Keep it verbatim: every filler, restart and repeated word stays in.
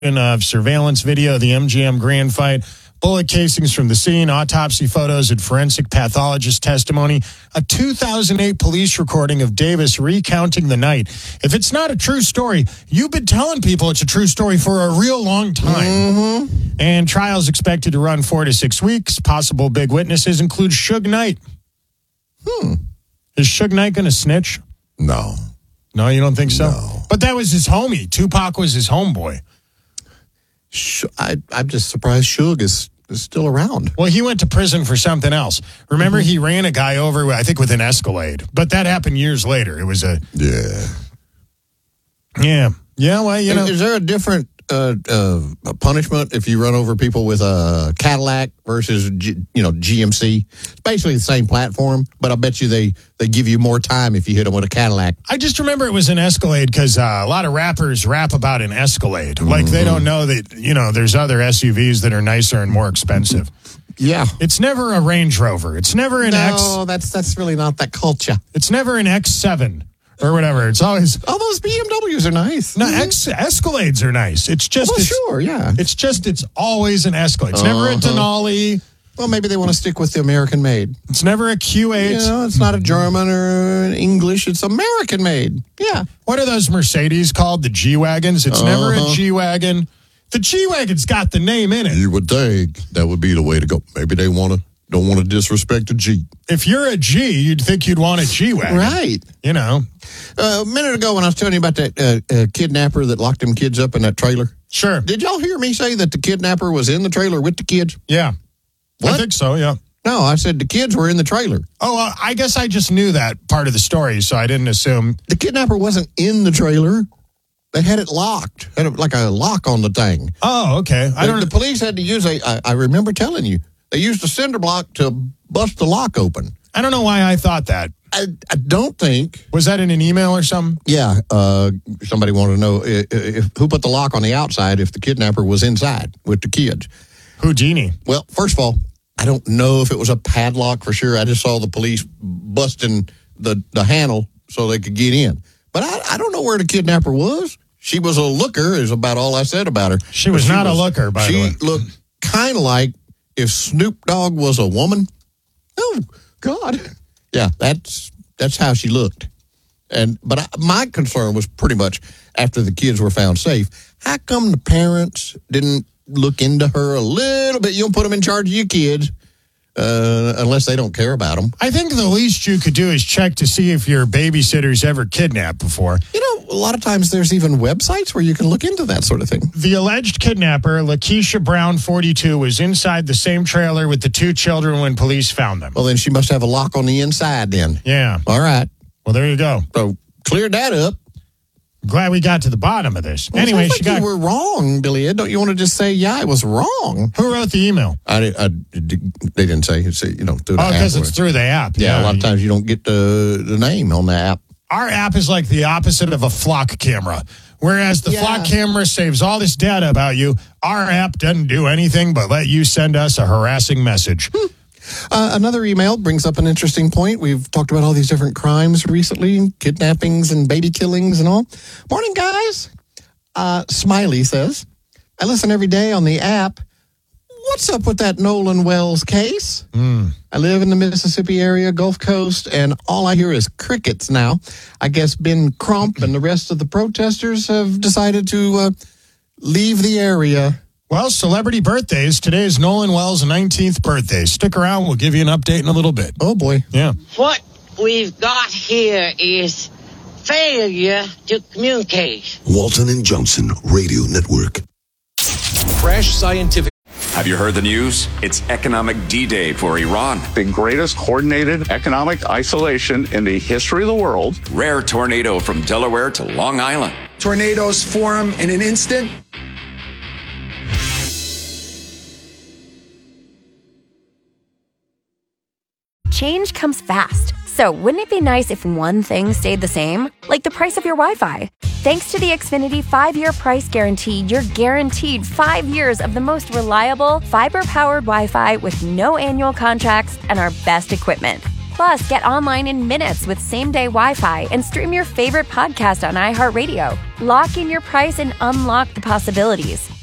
of surveillance video of the M G M Grand fight, bullet casings from the scene, autopsy photos, and forensic pathologist testimony, a two thousand eight police recording of Davis recounting the night. If it's not a true story, you've been telling people it's a true story for a real long time. Mm-hmm. And trials expected to run four to six weeks. Possible big witnesses include Suge Knight. Hmm. Is Suge Knight going to snitch? No. No, you don't think so? No. But that was his homie. Tupac was his homeboy. I, I'm just surprised Suge is, is still around. Well, he went to prison for something else. Remember, mm-hmm. he ran a guy over, I think, with an Escalade. But that happened years later. It was a... Yeah. Yeah. Yeah, well, you know... Is there a different uh, uh, punishment if you run over people with a Cadillac versus, G, you know, G M C? It's basically the same platform, but I bet you they, they give you more time if you hit them with a Cadillac. I just remember it was an Escalade because uh, a lot of rappers rap about an Escalade. Mm-hmm. Like, they don't know that, you know, there's other S U Vs that are nicer and more expensive. Yeah. It's never a Range Rover. It's never an no, X... No, that's, that's really not that culture. It's never an X seven. Or whatever. It's always... Oh, those B M Ws are nice. No, X, Escalades are nice. It's just... Well, it's, sure, yeah. It's just, it's always an Escalade. It's uh-huh. never a Denali. Well, maybe they want to stick with the American made. It's never a Q eight. You know, it's not a German or an English. It's American made. Yeah. What are those Mercedes called? The G-Wagons? It's uh-huh. never a G-Wagon. The G-Wagon's got the name in it. You would think that would be the way to go. Maybe they want to... Don't want to disrespect a G. If you're a G, you'd think you'd want a G-Wagon. Right. You know. Uh, a minute ago when I was telling you about that uh, uh, kidnapper that locked them kids up in that trailer. Sure. Did y'all hear me say that the kidnapper was in the trailer with the kids? Yeah. What? I think so, yeah. No, I said the kids were in the trailer. Oh, uh, I guess I just knew that part of the story, so I didn't assume. The kidnapper wasn't in the trailer. They had it locked. Had a, like a lock on the thing. Oh, okay. I the, don't. The police had to use a, I, I remember telling you, they used a cinder block to bust the lock open. I don't know why I thought that. I, I don't think. Was that in an email or something? Yeah. Uh, somebody wanted to know if, if, who put the lock on the outside if the kidnapper was inside with the kids. Houdini. Well, first of all, I don't know if it was a padlock for sure. I just saw the police busting the, the handle so they could get in. But I, I don't know where the kidnapper was. She was a looker is about all I said about her. She was she not was, a looker, by the way. She looked kind of like if Snoop Dogg was a woman. Oh, God. Yeah, that's that's how she looked. And But I, my concern was pretty much after the kids were found safe, how come the parents didn't look into her a little bit? You don't put them in charge of your kids uh, unless they don't care about them. I think the least you could do is check to see if your babysitter's ever kidnapped before. You know, a lot of times there's even websites where you can look into that sort of thing. The alleged kidnapper, Lakeisha Brown, forty-two, was inside the same trailer with the two children when police found them. Well, then she must have a lock on the inside then. Yeah. All right. Well, there you go. So cleared that up. Glad we got to the bottom of this. Well, anyway, like she got. You were wrong, Billy Ed. Don't you want to just say, yeah, I was wrong? Who wrote the email? I, I, they didn't say. It's, you know, through the oh, app. Oh, because it's through the app. Yeah, yeah, a lot of times you don't get the, the name on the app. Our app is like the opposite of a flock camera. Whereas the yeah. flock camera saves all this data about you, our app doesn't do anything but let you send us a harassing message. Uh, another email brings up an interesting point. We've talked about all these different crimes recently, kidnappings and baby killings and all. Morning, guys. Uh, Smiley says, I listen every day on the app. What's up with that Nolan Wells case? Mm. I live in the Mississippi area, Gulf Coast, and all I hear is crickets now. I guess Ben Crump and the rest of the protesters have decided to uh, leave the area. Well, celebrity birthdays. Today is Nolan Wells' nineteenth birthday. Stick around. We'll give you an update in a little bit. Oh, boy. Yeah. What we've got here is failure to communicate. Walton and Johnson Radio Network. Fresh scientific. Have you heard the news? It's economic D-Day for Iran. The greatest coordinated economic isolation in the history of the world. Rare tornado from Delaware to Long Island. Tornadoes form in an instant. Change comes fast. So wouldn't it be nice if one thing stayed the same? Like the price of your Wi-Fi. Thanks to the Xfinity five-year price guarantee, you're guaranteed five years of the most reliable, fiber-powered Wi-Fi with no annual contracts and our best equipment. Plus, get online in minutes with same-day Wi-Fi and stream your favorite podcast on iHeartRadio. Lock in your price and unlock the possibilities.